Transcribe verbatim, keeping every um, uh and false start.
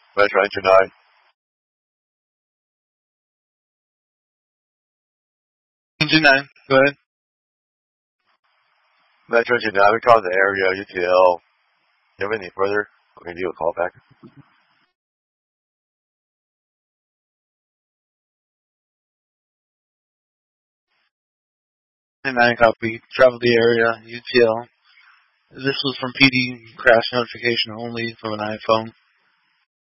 Metro Engine nine. Engine nine, go ahead. Metro Engine nine, we call it the area, U T L. You have any further? We can do a call back. Engine nine copy. Travel the area, U T L. This was from P D crash notification only from an iPhone.